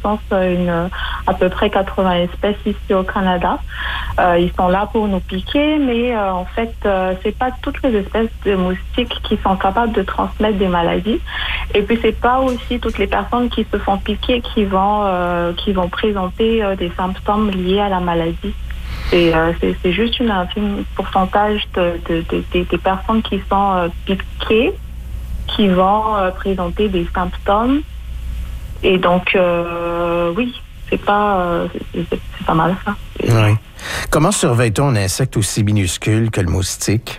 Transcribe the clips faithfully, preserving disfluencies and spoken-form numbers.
recense une, à peu près quatre-vingts espèces ici au Canada. Euh, ils sont là pour nous piquer, mais euh, en fait, euh, c'est pas toutes les espèces de moustiques qui sont capables de transmettre des maladies. Et puis, c'est pas aussi toutes les personnes qui se font piquer qui vont, euh, qui vont présenter euh, des symptômes liés à la maladie. Et, euh, c'est, c'est juste une, un pourcentage de, de, de, de, des personnes qui sont euh, piquées qui vont euh, présenter des symptômes. Et donc, euh, oui, c'est pas, euh, c'est, c'est, c'est pas mal ça. Oui. Comment surveille-t-on un insecte aussi minuscule que le moustique?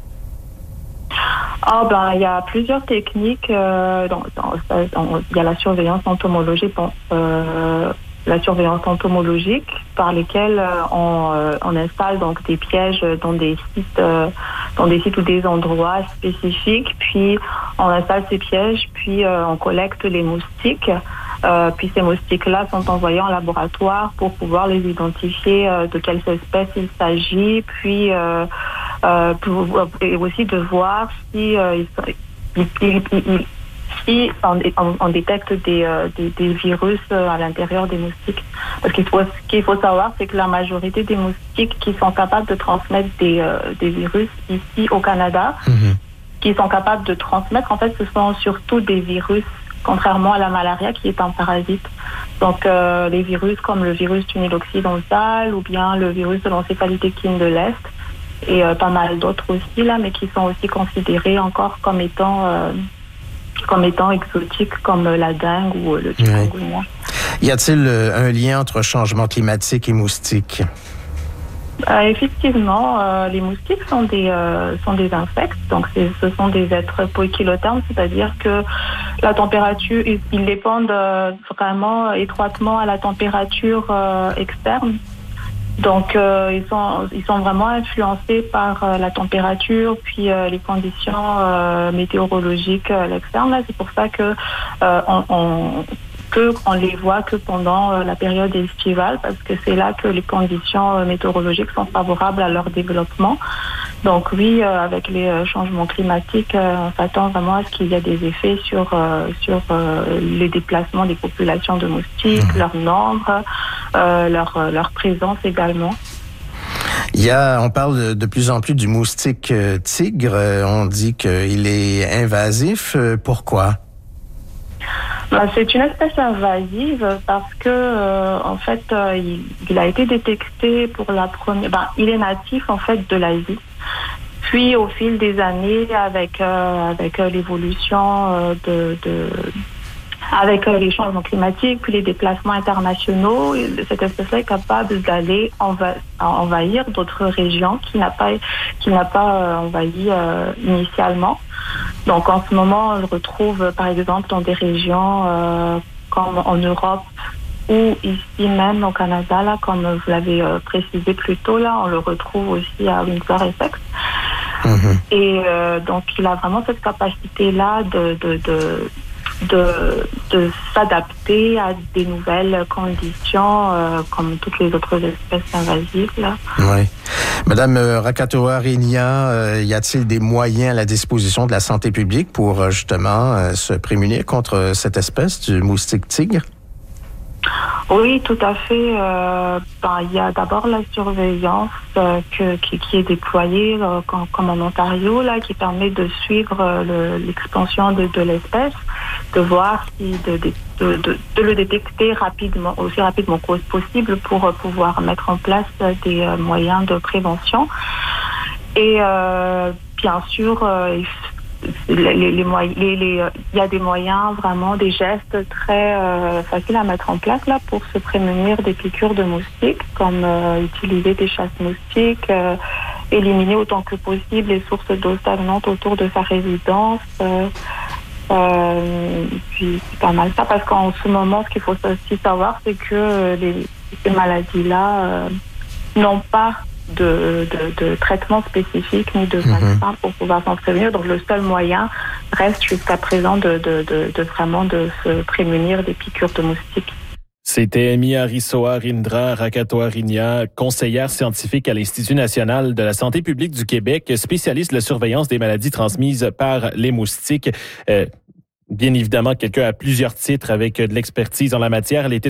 Ah ben, il y a plusieurs techniques. Euh, dans, dans, dans, il y a la surveillance entomologique. Bon, euh, la surveillance entomologique par lesquelles euh, on, euh, on installe donc des pièges dans des sites, euh, dans des sites ou des endroits spécifiques. Puis on installe ces pièges, puis euh, on collecte les moustiques. Euh, puis ces moustiques-là sont envoyés en laboratoire pour pouvoir les identifier euh, de quelle espèce il s'agit, puis euh, euh, pour, et aussi de voir si euh, ils, ils, ils, ils, si on, on, on détecte des, euh, des, des virus à l'intérieur des moustiques. Parce qu'il faut, ce qu'il faut savoir, c'est que la majorité des moustiques qui sont capables de transmettre des, euh, des virus ici au Canada, mm-hmm. qui sont capables de transmettre, en fait, ce sont surtout des virus, contrairement à la malaria qui est un parasite. Donc, euh, les virus comme le virus tunneloccidental ou bien le virus de l'encéphalite équine de l'Est et euh, pas mal d'autres aussi, là, mais qui sont aussi considérés encore comme étant... Euh, comme étant exotiques comme la dengue ou le chikungunya. Oui. Y a-t-il un lien entre changement climatique et moustiques? Euh, effectivement, euh, les moustiques sont des euh, sont des insectes, donc c'est, ce sont des êtres poikilothermes, c'est-à-dire que la température, ils, ils dépendent euh, vraiment étroitement à la température euh, externe. Donc, euh, ils sont ils sont vraiment influencés par euh, la température, puis euh, les conditions euh, météorologiques à l'externe. Là, c'est pour ça que euh, on, on que on les voit que pendant euh, la période estivale, parce que c'est là que les conditions euh, météorologiques sont favorables à leur développement. Donc oui, euh, avec les euh, changements climatiques, euh, on s'attend vraiment à ce qu'il y ait des effets sur euh, sur euh, les déplacements des populations de moustiques, mmh. leur nombre, euh, leur euh, leur présence également. Il y a, on parle de plus en plus du moustique euh, tigre. On dit qu'il est invasif. Pourquoi? Ben, c'est une espèce invasive parce que euh, en fait euh, il, il a été détecté pour la première. Ben, il est natif en fait de l'Asie. Puis au fil des années, avec euh, avec euh, l'évolution euh, de, de avec euh, les changements climatiques, puis les déplacements internationaux, cette espèce-là est capable d'aller enva- envahir d'autres régions qui n'a pas qui n'a pas euh, envahi euh, initialement. Donc en ce moment, on le retrouve par exemple dans des régions euh, comme en Europe ou ici même au Canada, là, comme vous l'avez euh, précisé plus tôt, là, on le retrouve aussi à Windsor Essex. Mmh. Et euh, donc il a vraiment cette capacité-là de, de, de De, de s'adapter à des nouvelles conditions euh, comme toutes les autres espèces invasives. Là. Oui. Madame Rakatoa-Rinia, euh, y a-t-il des moyens à la disposition de la santé publique pour euh, justement euh, se prémunir contre cette espèce du moustique tigre? Oui, tout à fait. Euh, ben, il y a d'abord la surveillance euh, que, qui, qui est déployée, euh, comme, comme en Ontario, là, qui permet de suivre euh, le, l'expansion de, de l'espèce, de voir si de, de, de, de, de le détecter rapidement, aussi rapidement que possible, pour euh, pouvoir mettre en place euh, des euh, moyens de prévention. Et euh, bien sûr, euh, il Les, les, les moyens, les, les, il y a des moyens, vraiment des gestes très euh, faciles à mettre en place là pour se prémunir des piqûres de moustiques, comme euh, utiliser des chasses-moustiques, euh, éliminer autant que possible les sources d'eau stagnante autour de sa résidence. Euh, euh, puis c'est pas mal ça, parce qu'en ce moment, ce qu'il faut aussi savoir, c'est que les, ces maladies-là euh, n'ont pas De, de, de traitement spécifique ni de vaccin mmh. pour pouvoir s'en prévenir. Donc le seul moyen reste jusqu'à présent de, de, de, de vraiment de se prémunir des piqûres de moustiques. C'était Miarisoa Rindra Rakatoa-Rinia, conseillère scientifique à l'Institut national de la santé publique du Québec, spécialiste de la surveillance des maladies transmises par les moustiques. Euh, bien évidemment, quelqu'un a plusieurs titres avec de l'expertise en la matière. Elle était